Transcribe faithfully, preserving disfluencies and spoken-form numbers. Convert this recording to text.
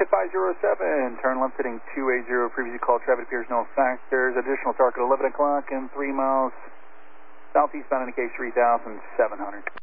Hit five zero seven, turn left heading two eighty, previously called traffic appears no factors, additional torque at eleven o'clock and three miles southeastbound indicates three thousand seven hundred.